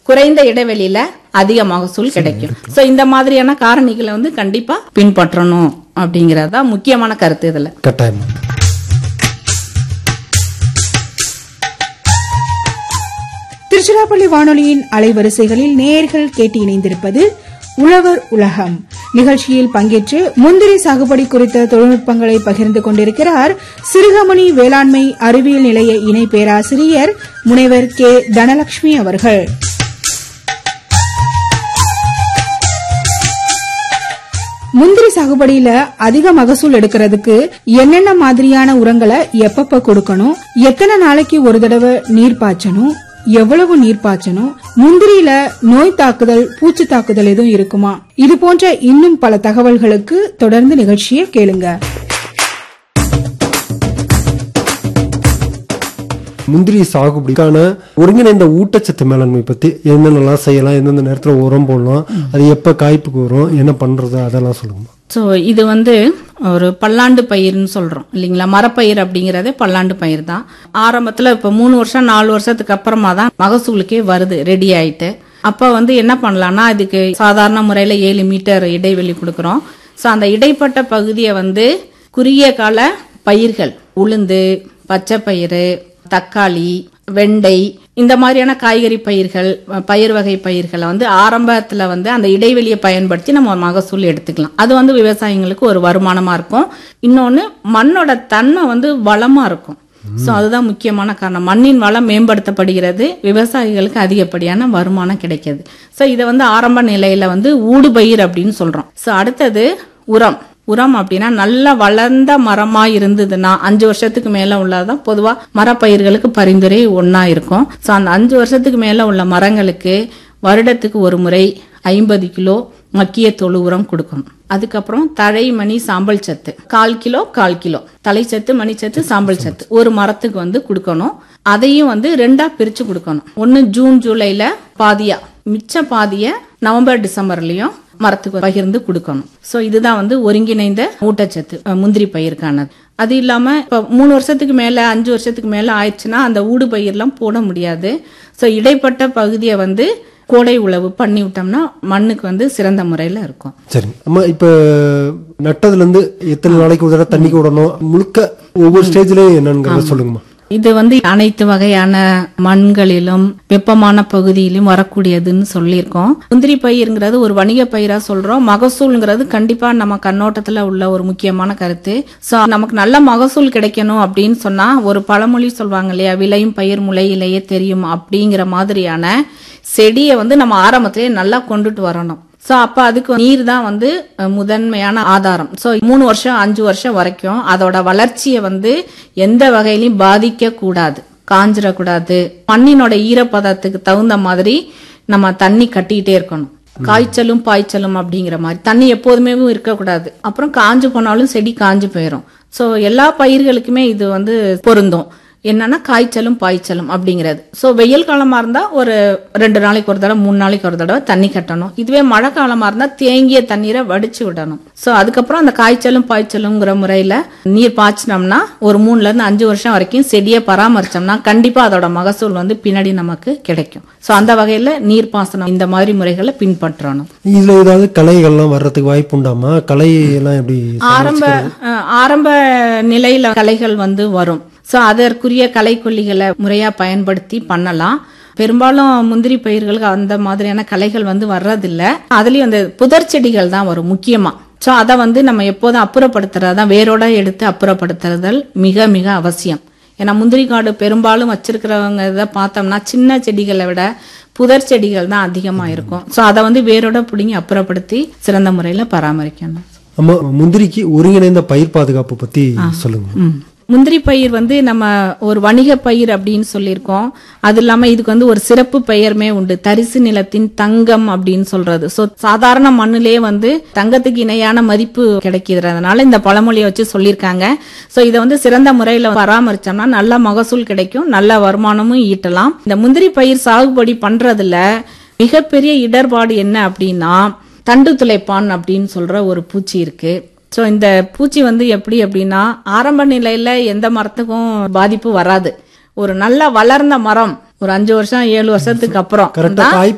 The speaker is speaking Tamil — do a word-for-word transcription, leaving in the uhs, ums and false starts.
குறைந்த இடைவெளியில அதிக மகசூல் கிடைக்கும். சோ இந்த மாதிரியான காரணிகளை வந்து கண்டிப்பா பின்பற்றணும் அப்படிங்கறதா முக்கியமான கருத்து இதுல. கட்டாயம். திருச்சிராப்பள்ளி வானொலியின் அலைவரிசைகளில் நேயர்கள் கேட்டு இணைந்திருப்பது உழவர் உலகம் நிகழ்ச்சியில் பங்கேற்று முந்திரி சாகுபடி குறித்த தொழில்நுட்பங்களை பகிர்ந்து கொண்டிருக்கிறார் சிறுகமணி வேளாண்மை அறிவியல் நிலைய இணை பேராசிரியர் முனைவர் கே தனலட்சுமி அவர்கள். முந்திரி சாகுபடியில அதிக மகசூல் எடுக்கிறதுக்கு என்னென்ன மாதிரியான உரங்களை எப்பப்ப கொடுக்கணும், எத்தனை நாளைக்கு ஒரு தடவை நீர் பாய்ச்சணும், எவ்வளவு நீர் பாய்ச்சணும், முந்திரியில நோய் தாக்குதல் பூச்சி தாக்குதல் எதுவும் இருக்குமா, இது போன்ற இன்னும் பல தகவல்களுக்கு தொடர்ந்து நிகழ்ச்சியை கேளுங்க. முந்திரி சாகுபடிக்கான ஒருங்கிணைந்த ஊட்டச்சத்து மேலாண்மை பத்தி என்னென்னலாம் செய்யலாம், எந்தெந்த நேரத்துல உரம் போடலாம், அது எப்ப காய்ப்புக்கு வரும், என்ன பண்றது, அதெல்லாம் சொல்லுங்க. ஸோ இது வந்து ஒரு பல்லாண்டு பயிர்னு சொல்றோம் இல்லைங்களா. மரப்பயிர் அப்படிங்கறதே பல்லாண்டு பயிர் தான். ஆரம்பத்துல இப்ப மூணு வருஷம் நாலு வருஷத்துக்கு அப்புறமா தான் மகசூலுக்கே வருது, ரெடி ஆயிட்டு. அப்ப வந்து என்ன பண்ணலாம்னா, அதுக்கு சாதாரண முறையில ஏழு மீட்டர் இடைவெளி கொடுக்கறோம். ஸோ அந்த இடைப்பட்ட பகுதியை வந்து குறுகிய கால பயிர்கள், உளுந்து, பச்சை பயிறு, தக்காளி, வெண்டை, இந்த மாதிரியான காய்கறி பயிர்கள், பயிர் வகை பயிர்களை வந்து ஆரம்பத்துல வந்து அந்த இடைவெளியை பயன்படுத்தி நம்ம மகசூல் எடுத்துக்கலாம். அது வந்து விவசாயிங்களுக்கு ஒரு வருமானமா இருக்கும். இன்னொன்னு மண்ணோட தன்மை வந்து வளமா இருக்கும். சோ அதுதான் முக்கியமான காரணம். மண்ணின் வளம் மேம்படுத்தப்படுகிறது, விவசாயிகளுக்கு அதிகப்படியான வருமானம் கிடைக்கிறது. சோ இதை வந்து ஆரம்ப நிலையில வந்து ஊடுபயிர் அப்படின்னு சொல்றோம். சோ அடுத்தது உரம். உரம் அப்படின்னா நல்லா வளர்ந்த மரமா இருந்ததுன்னா அஞ்சு வருஷத்துக்கு மேல உள்ளதான் பொதுவா மரப்பயிர்களுக்கு பரிந்துரை ஒன்னா இருக்கும். சோ அந்த அஞ்சு வருஷத்துக்கு மேல உள்ள மரங்களுக்கு வருடத்துக்கு ஒரு முறை ஐம்பது கிலோ மக்கிய தொழு உரம் கொடுக்கணும். அதுக்கப்புறம் தழை மணி சாம்பல் சத்து கால் கிலோ கால் கிலோ தலை சத்து மணி சத்து சாம்பல் சத்து ஒரு மரத்துக்கு வந்து கொடுக்கணும். அதையும் வந்து ரெண்டா பிரிச்சு கொடுக்கணும். ஒன்னு ஜூன் ஜூலைல பாதியா, மிச்ச பாதிய நவம்பர் டிசம்பர்லயும் மரத்துக்கு பகிர்ந்து கொடுக்கணும். சோ இதுதான் வந்து ஒருங்கிணைந்த ஊட்டச்சத்து முந்திரி பயிருக்கானது. அது இல்லாம இப்ப மூணு வருஷத்துக்கு மேல அஞ்சு வருஷத்துக்கு மேல ஆயிடுச்சுன்னா அந்த ஊடு பயிரெல்லாம் போட முடியாது. சோ இடைப்பட்ட பகுதியை வந்து கோடை உழவு பண்ணி விட்டோம்னா மண்ணுக்கு வந்து சிறந்த முறையில இருக்கும். சரி அம்மா, இப்ப நட்டதுல இருந்து எத்தனை நாளைக்கு ஒரு தடவை தண்ணி விடணும், முழுக்க ஒவ்வொரு ஸ்டேஜ்லயும் என்னன்னு சொல்லுங்கம்மா. இது வந்து அனைத்து வகையான மண்களிலும் வெப்பமான பகுதியிலும் வரக்கூடியதுன்னு சொல்லியிருக்கோம். முந்திரி பயிருங்கிறது ஒரு வணிக பயிரா சொல்றோம். மகசூல்ங்கிறது கண்டிப்பா நம்ம கண்ணோட்டத்துல உள்ள ஒரு முக்கியமான கருத்து. சோ நமக்கு நல்ல மகசூல் கிடைக்கணும் அப்படின்னு சொன்னா ஒரு பழமொழி சொல்லுவாங்க இல்லையா, விளையும் பயிர் முளையிலேயே தெரியும் அப்படிங்கிற மாதிரியான செடியை வந்து நம்ம ஆரம்பத்திலேயே நல்லா கொண்டுட்டு வரணும். சோ அப்ப அதுக்கு நீர் தான் வந்து முதன்மையான ஆதாரம். சோ மூணு வருஷம் அஞ்சு வருஷம் வரைக்கும் அதோட வளர்ச்சியை வந்து எந்த வகையிலும் பாதிக்க கூடாது, காஞ்சிடக்கூடாது. மண்ணினோட ஈரப்பதத்துக்கு தகுந்த மாதிரி நம்ம தண்ணி கட்டிக்கிட்டே இருக்கணும். காய்ச்சலும் பாய்ச்சலும் அப்படிங்கிற மாதிரி தண்ணி எப்போதுமே இருக்கக்கூடாது. அப்புறம் காஞ்சு போனாலும் செடி காஞ்சு போயிடும். சோ எல்லா பயிர்களுக்குமே இது வந்து பொருந்தும். என்னன்னா காய்ச்சலும் பாய்ச்சலும் அப்படிங்கிறது. சோ வெயில் காலமா இருந்தா ஒரு ரெண்டு நாளைக்கு ஒரு தடவை மூணு நாளைக்கு ஒரு தடவை தண்ணி கட்டணும். இதுவே மழை காலமா இருந்தா தேங்கிய தண்ணீரை வடிச்சு விடணும். சோ அதுக்கப்புறம் அந்த காய்ச்சலும் பாய்ச்சலுங்கிற முறையில நீர் பாய்ச்சினோம்னா ஒரு மூணுல இருந்து அஞ்சு வருஷம் வரைக்கும் செடியை பராமரிச்சோம்னா கண்டிப்பா அதோட மகசூல் வந்து பின்னாடி நமக்கு கிடைக்கும். சோ அந்த வகையில நீர் பாசனம் இந்த மாதிரி முறைகளை பின்பற்றணும். இதுல ஏதாவது களைகள்லாம் வர்றதுக்கு வாய்ப்பு உண்டாமா? களை எல்லாம் எப்படி? ஆரம்ப ஆரம்ப நிலையில களைகள் வந்து வரும். சோ அதற்குரிய களைக்கொல்லிகளை முறையா பயன்படுத்தி பண்ணலாம். பெரும்பாலும் முந்திரி பயிர்களுக்கு அந்த மாதிரியான களைகள் வந்து வர்றதில்ல. அதுலயும் அந்த புதர் செடிகள் தான் வரும் முக்கியமா. சோ அதை வந்து நம்ம எப்போதும் அப்புறப்படுத்துறதான், வேரோட எடுத்து அப்புறப்படுத்துறதல் மிக மிக அவசியம். ஏன்னா முந்திரி காடு பெரும்பாலும் வச்சிருக்கிறவங்க இதை பார்த்தோம்னா சின்ன செடிகளை விட புதர் செடிகள் தான் அதிகமா இருக்கும். சோ அதை வந்து வேரோட பிடிங்கி அப்புறப்படுத்தி சிறந்த முறையில பராமரிக்கணும். அம்மா, முந்திரிக்கு ஒருங்கிணைந்த பயிர் பாதுகாப்பு பத்தி சொல்லுங்க. முந்திரி பயிர் வந்து நம்ம ஒரு வணிக பயிர் அப்படின்னு சொல்லியிருக்கோம். அது இல்லாம இதுக்கு வந்து ஒரு சிறப்பு பெயருமே உண்டு, தரிசு நிலத்தின் தங்கம் அப்படின்னு சொல்றது. சோ சாதாரண மண்ணிலேயே வந்து தங்கத்துக்கு இணையான மதிப்பு கிடைக்கிறதுனால இந்த பழமொழியை வச்சு சொல்லியிருக்காங்க. சோ இதை வந்து சிறந்த முறையில பராமரிச்சோம்னா நல்ல மகசூல் கிடைக்கும், நல்ல வருமானமும் ஈட்டலாம். இந்த முந்திரி பயிர் சாகுபடி பண்றதுல மிகப்பெரிய இடர்பாடு என்ன அப்படின்னா தண்டு துளைப்பான் அப்படின்னு சொல்ற ஒரு பூச்சி இருக்கு. சோ இந்த பூச்சி வந்து எப்படி அப்படின்னா ஆரம்ப நிலையில எந்த மரத்துக்கும் பாதிப்பு வராது. ஒரு நல்ல வளர்ந்த மரம் ஒரு அஞ்சு வருஷம் ஏழு வருஷத்துக்கு அப்புறம்